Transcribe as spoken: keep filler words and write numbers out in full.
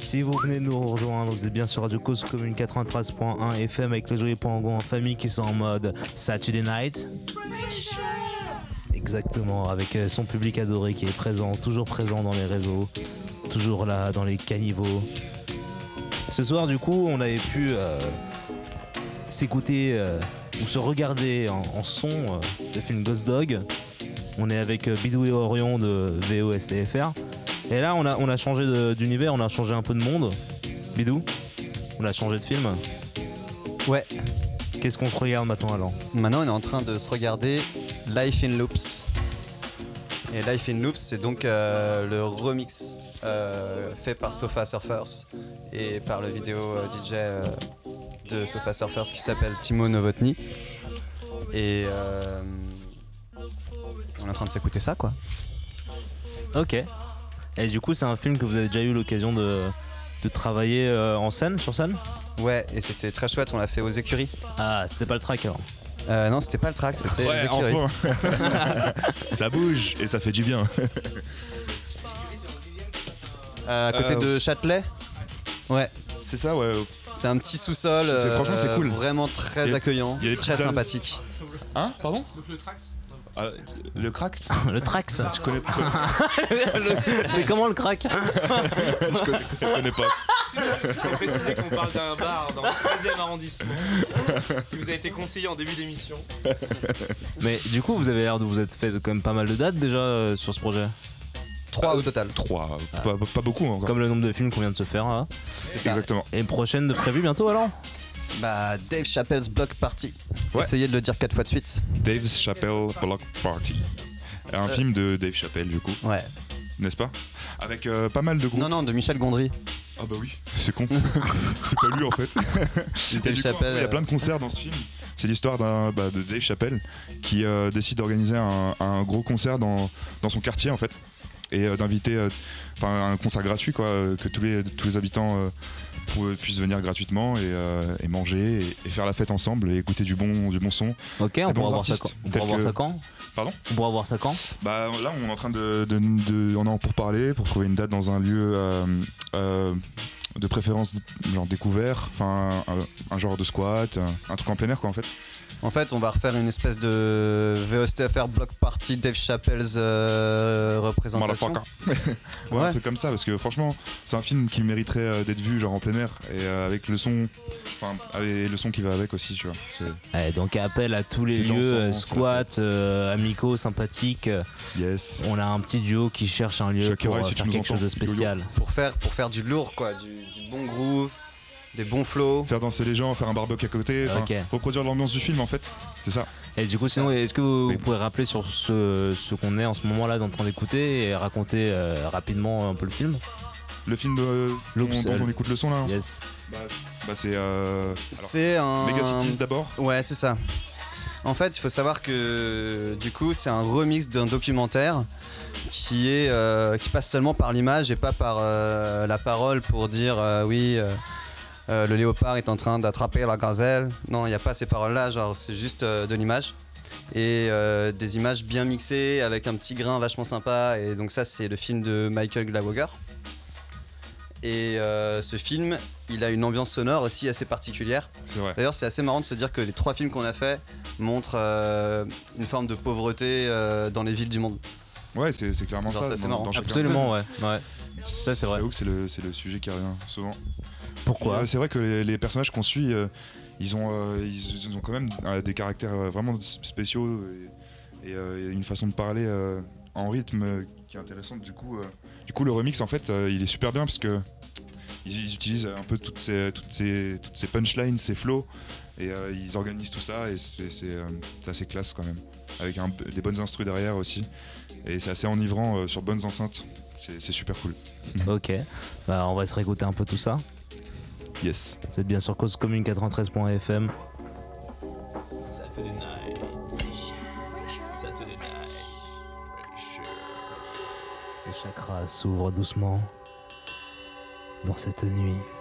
Si vous venez de nous rejoindre, vous êtes bien sur Radio Cause Commune quatre-vingt-treize point un F M avec le Joyeux Pangon en famille qui sont en mode Saturday Night. Exactement, avec son public adoré qui est présent, toujours présent dans les réseaux, toujours là dans les caniveaux. Ce soir, du coup, on avait pu euh, s'écouter euh, ou se regarder en, en son euh, le film Ghost Dog. On est avec euh, Bidou et Orion de V O S T F R. Et là, on a, on a changé de, d'univers, on a changé un peu de monde. Bidou, on a changé de film. Ouais. Qu'est-ce qu'on se regarde maintenant alors ? Maintenant, on est en train de se regarder Life in Loops. Et Life in Loops, c'est donc euh, le remix euh, fait par Sofa Surfers et par le vidéo euh, D J euh, de Sofa Surfers qui s'appelle Timo Novotny. Et euh, on est en train de s'écouter ça, quoi. Ok. Et du coup, c'est un film que vous avez déjà eu l'occasion de, de travailler euh, en scène, sur scène ? Ouais, et c'était très chouette, on l'a fait aux écuries. Ah, c'était pas le track alors ? Euh, non, c'était pas le track, c'était ouais, les écuries. Enfin. Ça bouge et ça fait du bien. Euh, à côté euh, de Châtelet. Ouais. C'est ça, ouais. C'est un petit sous-sol, C'est, franchement, c'est cool. Euh, vraiment très Il y a- accueillant, il y a les très petites sympathique. Hein, pardon ? Le Trax. Ah, le crack. Le trax. Je connais pas. Le- C'est comment le crack ? je, connais, je connais pas. Il faut préciser qu'on parle d'un bar dans le treizième arrondissement qui vous a été conseillé en début d'émission. Mais du coup, vous avez l'air de vous être fait quand même pas mal de dates déjà euh, sur ce projet. Trois au total. Trois, pas, pas beaucoup encore. Comme le nombre de films qu'on vient de se faire là. C'est ça. Exactement. Et une prochaine de prévu bientôt alors ? Bah, Dave Chappelle's Block Party. Ouais. Essayez de le dire quatre fois de suite. Dave Chappelle Block Party. Un Euh. film de Dave Chappelle du coup, Ouais. n'est-ce pas ? Avec euh, pas mal de groupes. Non, non, de Michel Gondry. Ah bah oui, c'est con. C'est pas lui en fait. Et Dave du coup, Chappelle. il y a plein de concerts dans ce film. C'est l'histoire d'un, bah, de Dave Chappelle qui euh, décide d'organiser un, un gros concert dans, dans son quartier en fait. Et euh, d'inviter euh, un concert gratuit quoi, euh, que tous les, tous les habitants euh, pour, puissent venir gratuitement et, euh, et manger et, et faire la fête ensemble et écouter du bon, du bon son. Ok, on Des pourra bons voir ça artistes, quand On tels pourra voir que- ça quand Pardon ? On pourra voir ça quand Bah là on est en train de, de, de on est en pourparler pour trouver une date dans un lieu euh, euh, de préférence genre découvert, enfin un, un genre de squat, un, un truc en plein air quoi en fait. En fait, on va refaire une espèce de V O S T F R Block Party Dave Chappelle's euh, représentation. Motherfucker. ouais, Ouais. un truc comme ça parce que franchement c'est un film qui mériterait euh, d'être vu genre en plein air et euh, avec le son, enfin avec le son qui va avec aussi tu vois. C'est Ouais, donc appel à tous les C'est lieux, dansant, euh, c'est squats, euh, amicaux, sympathiques. yes. On a un petit duo qui cherche un lieu Shakira, pour euh, si tu faire nous quelque entends, chose de spécial. Pour faire, pour faire du lourd, quoi, du, du bon groove, des bons flows. Faire danser les gens, faire un barbecue à côté, enfin, Ok. reproduire l'ambiance du film en fait. C'est ça. Et du coup, C'est sinon, ça. est-ce que vous, Oui. vous pouvez rappeler sur ce, ce qu'on est en ce moment-là en train d'écouter et raconter euh, rapidement un peu le film ? Le film de, Loops, dont, dont euh, on écoute le son là. hein. Yes. Bah, bah c'est euh, alors, C'est un. Megacities d'abord. Ouais, c'est ça. En fait, il faut savoir que du coup, c'est un remix d'un documentaire qui est euh, qui passe seulement par l'image et pas par euh, la parole pour dire euh, oui, euh, euh, le léopard est en train d'attraper la gazelle. Non, il n'y a pas ces paroles-là. Genre, c'est juste euh, de l'image et euh, des images bien mixées avec un petit grain vachement sympa. Et donc ça, c'est le film de Michael Glawager. Et euh, ce film, il a une ambiance sonore aussi assez particulière. C'est vrai. D'ailleurs, c'est assez marrant de se dire que les trois films qu'on a fait montrent euh, une forme de pauvreté euh, dans les villes du monde. Ouais, c'est, c'est clairement Genre, ça. ça, c'est dans- marrant. dans chacun. Absolument, ouais. ouais. Ça, c'est vrai. J'avoue que c'est le, c'est le sujet qui revient souvent. Pourquoi Euh, C'est vrai que les, les personnages qu'on suit, euh, ils, ont, euh, ils, ils ont quand même euh, des caractères euh, vraiment spéciaux et, et, euh, et une façon de parler euh, en rythme euh, qui est intéressante. Du coup, euh, du coup, le remix, en fait, euh, il est super bien parce que ils, ils utilisent un peu toutes ces, toutes ces, toutes ces punchlines, ces flows, et euh, ils organisent tout ça et c'est, c'est, euh, c'est assez classe quand même, avec un, des bonnes instrus derrière aussi. Et c'est assez enivrant euh, sur bonnes enceintes. C'est, c'est super cool. Ok. Bah, on va se réécouter un peu tout ça. Yes. Vous êtes bien sur Cause Commune quatre-vingt-treize point F M. Saturday night. Saturday night. Fresher. Les chakras s'ouvrent doucement dans cette nuit.